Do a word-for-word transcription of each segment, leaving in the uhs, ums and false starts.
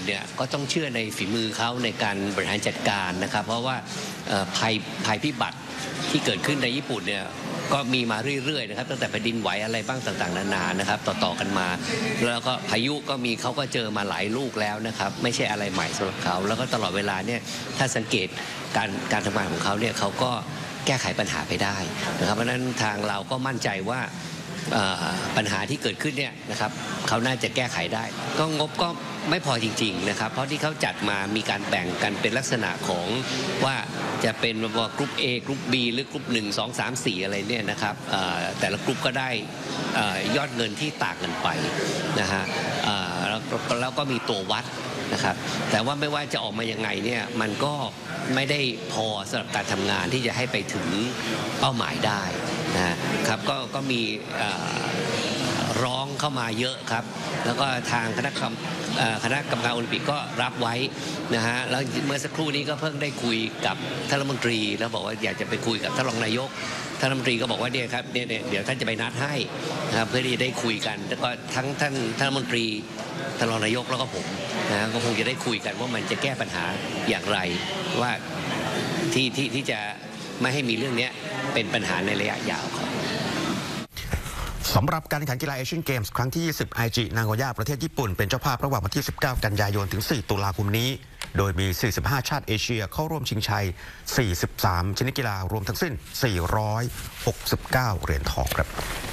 เนี่ยก็ต้องเชื่อในฝีมือเขาในการบริหารจัดการนะครับเพราะว่าภัยภัยพิบัติที่เกิดขึ้นในญี่ปุ่นเนี่ยก็มีมาเรื่อยๆนะครับตั้งแต่แผ่นดินไหวอะไรบ้างต่างๆนานานะครับต่อๆกันมาแล้วก็พายุก็มีเขาก็เจอมาหลายลูกแล้วนะครับไม่ใช่อะไรใหม่สำหรับเขาแล้วก็ตลอดเวลาเนี่ยถ้าสังเกตการการทำงานของเขาเนี่ยเขาก็แก้ไขปัญหาไปได้นะครับเพราะฉะนั้นทางเราก็มั่นใจว่าปัญหาที่เกิดขึ้นเนี่ยนะครับเขาน่าจะแก้ไขได้ก็งบก็ไม่พอจริงๆนะครับเพราะที่เขาจัดมามีการแบ่งกันเป็นลักษณะของว่าจะเป็นว่ากรุ๊ป A กรุ๊ป B หรือกรุ๊ปหนึ่ง สอง สาม สี่อะไรเนี่ยนะครับแต่ละกรุ๊ปก็ได้ยอดเงินที่ต่างกันไปนะฮะแล้วก็มีตัววัดนะครับแต่ว่าไม่ว่าจะออกมายังไงเนี่ยมันก็ไม่ได้พอสำหรับการทำงานที่จะให้ไปถึงเป้าหมายได้นะครับก็ก็มีร้องเข้ามาเยอะครับแล้วก็ทางคณะกรรมคณะกรรมการโอลิมปิกก็รับไว้นะฮะแล้วเมื่อสักครู่นี้ก็เพิ่งได้คุยกับท่านรัฐมนตรีแล้วบอกว่าอยากจะไปคุยกับท่านรองนายกท่านรัฐมนตรีก็บอกว่าเนี่ยครับเนี่ยเดี๋ยวท่านจะไปนัดให้นะครับเพื่อที่จะได้คุยกันแล้วก็ทั้งท่านท่านรัฐมนตรีท่านรองนายกแล้วก็ผมนะก็คงจะได้คุยกันว่ามันจะแก้ปัญหาอย่างไรว่าที่ที่ที่จะไม่ให้มีเรื่องนี้เป็นปัญหาในระยะยาวครับสำหรับการแข่งขันกีฬาเอเชียนเกมส์ครั้งที่ ยี่สิบ ไอจิ นางโกย่าประเทศญี่ปุ่นเป็นเจ้าภาพระหว่างวันที่ สิบเก้า กันยายนถึง สี่ ตุลาคมนี้โดยมี สี่สิบห้า ชาติเอเชียเข้าร่วมชิงชัย สี่สิบสาม ชนิดกีฬารวมทั้งสิ้น สี่ร้อยหกสิบเก้า เหรียญทองครับ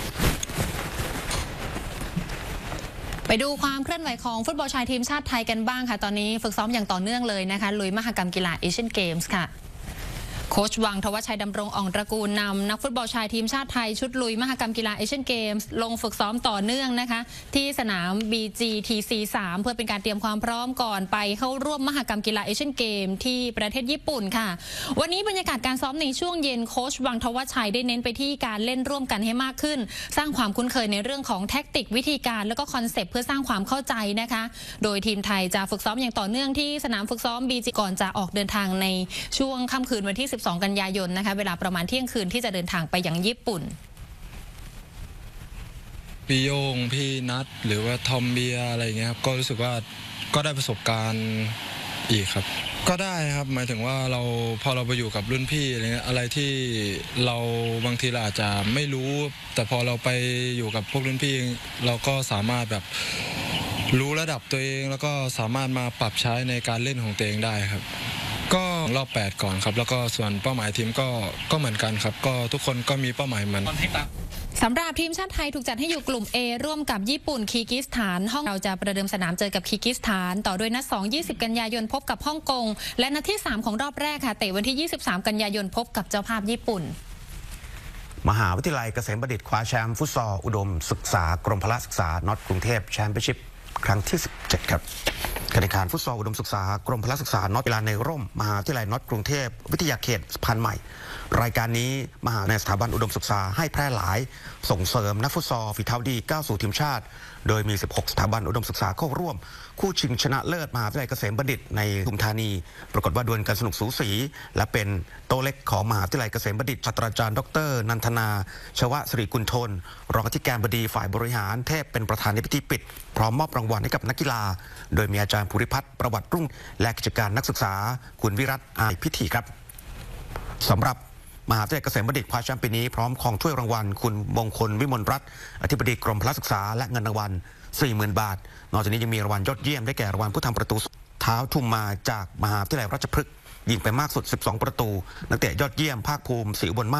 ไปดูความเคลื่อนไหวของฟุตบอลชายทีมชาติไทยกันบ้างค่ะตอนนี้ฝึกซ้อมอย่างต่อเนื่องเลยนะคะลุยมหกรรมกีฬาเอเชียนเกมส์ค่ะโค้ชวังทวัชชัยดำรงอ่องตระกูลนำนักฟุตบอลชายทีมชาติไทยชุดลุยมหกรรมกีฬาเอเชียนเกมส์ลงฝึกซ้อมต่อเนื่องนะคะที่สนาม บี จี ที ซี สาม เพื่อเป็นการเตรียมความพร้อมก่อนไปเข้าร่วมมหกรรมกีฬาเอเชียนเกมที่ประเทศญี่ปุ่นค่ะวันนี้บรรยากาศการซ้อมในช่วงเย็นโค้ชวังทวัชชัยได้เน้นไปที่การเล่นร่วมกันให้มากขึ้นสร้างความคุ้นเคยในเรื่องของแท็กติกวิธีการแล้วก็คอนเซปต์เพื่อสร้างความเข้าใจนะคะโดยทีมไทยจะฝึกซ้อมอย่างต่อเนื่องที่สนามฝึกซ้อม บี จี ก่อนจะออกเดินทางในช่วงค่ำคืนวันที่สิบสองกันยายนเวลาประมาณเที่ยงคืนที่จะเดินทางไปยังญี่ปุ่นพี่โยงพี่นัทหรือว่าทอมเบียอะไรเงี้ยครับก็รู้สึกว่าก็ได้ประสบการณ์อีกครับก็ได้ครับหมายถึงว่าเราพอเราไปอยู่กับรุ่นพี่อะไรเงี้ยอะไรที่เราบางทีเราอาจจะไม่รู้แต่พอเราไปอยู่กับพวกรุ่นพี่เราก็สามารถแบบรู้ระดับตัวเองแล้วก็สามารถมาปรับใช้ในการเล่นของตัวเองได้ครับก็รอบแปดก่อนครับแล้วก็ส่วนเป้าหมายทีมก็ก็เหมือนกันครับก็ทุกคนก็มีเป้าหมายเหมือนสำหรับทีมชาติไทยถูกจัดให้อยู่กลุ่ม A ร่วมกับญี่ปุ่นคีร์กิสถานห้องเราจะประเดิมสนามเจอกับคีร์กิสถานต่อด้วยนัดสอง ยี่สิบ กันยายนพบกับฮ่องกงและนัดที่สามของรอบแรกค่ะเตะวันที่ยี่สิบสามกันยายนพบกับเจ้าภาพญี่ปุ่นมหาวิทยาลัยเกษมบัณฑิตคว้าแชมป์ฟุตซอลอุดมศึกษากรมพละศึกษาน็อตกรุงเทพแชมเปี้ยนชิพครั้งที่สิบเจ็ดครับการแข่งขันฟุตซอลอุดมศึกษากรมพละศึกษาน็อตกีฬาในร่มมหาวิทยาลัยน็อตกรุงเทพวิทยาเขตพันใหม่รายการนี้มหาในสถาบันอุดมศึกษาให้แพร่หลายส่งเสริมนักฟุตซอลฝีเท้าดีก้าวสู่ทีมชาติโดยมีสิบหกสถาบันอุดมศึกษาเข้าร่วมคู่ชิงชนะเลิศมหาวิทยาลัยเกษมบัณฑิตในปทุมธานีปรากฏว่าดวลกันสนุกสูสีและเป็นโตเล็กของมหาวิทยาลัยเกษมบัณฑิตศาสตราจารย์ดรนันทนาชวสิริกุลทนรองอธิการบดีฝ่ายบริหารเทพเป็นประธานในพิธีปิดพร้อมมอบรางวัลให้กับนักกีฬาโดยมีอาจารย์ภูริพัฒน์ประวัติรุ่งและกิจการนักศึกษาคุณวิรัตอายพิธีครับสำหรับมหาวิทยาลัยเกษมบัณฑิตคว้าแชมป์ปีนี้พร้อมของถ้วยรางวัลคุณมงคลวิมลรัตน์อธิบดีกรมพละศึกษาและเงินรางวัล สี่หมื่น บาทนอกจากนี้ยังมีรางวัลยอดเยี่ยมได้แก่รางวัลผู้ทำประตูเท้าทุ่มมาจากมหาวิทยาลัยราชพฤกษ์ยิงไปมากสุดสิบสองประตูนักเตะยอดเยี่ยมภาคภูมิศรีอุบล